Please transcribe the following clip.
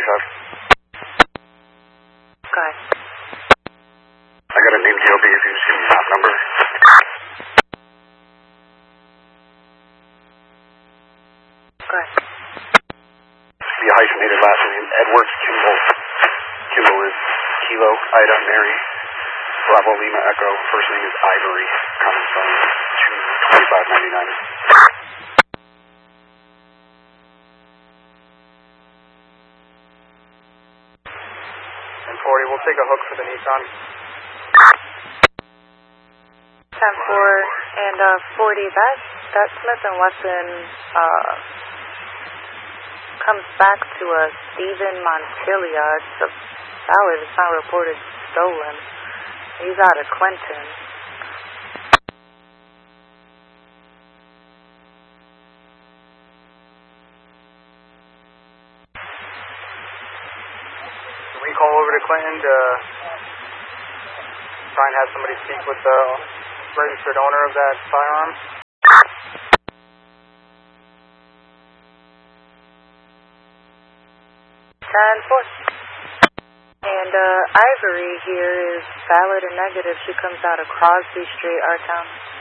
Shop. Go ahead. I got a name GLB if you just give me map number. Go ahead. Be a hyphenated last name, Edwards Kimball. Kimball is Kilo, Ida, Mary, Bravo, Lima, Echo. First name is Ivory. Common phone 22599. We'll take a hook for the Nissan. 10-4 and 40. That Smith & Wesson comes back to a Stephen Montilla. It's a valid. It's not reported stolen. He's out of Clinton. We call over to Clinton to try and have somebody speak with the registered owner of that firearm. And Ivory here is valid or negative. She comes out of Crosby Street, our town.